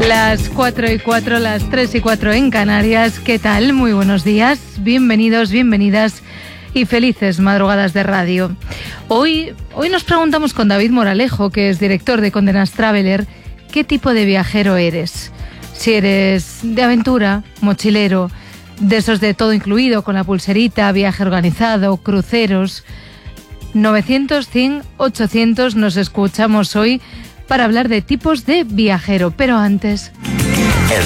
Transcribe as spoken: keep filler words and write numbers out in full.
Las cuatro y cuatro, las tres y cuatro en Canarias. ¿Qué tal? Muy buenos días. Bienvenidos, bienvenidas y felices madrugadas de radio. Hoy, hoy nos preguntamos con David Moralejo, que es director de Condé Nast Traveler, ¿qué tipo de viajero eres? Si eres de aventura, mochilero, de esos de todo incluido, con la pulserita, viaje organizado, cruceros. novecientos, cien, ochocientos nos escuchamos hoy para hablar de tipos de viajero. Pero antes...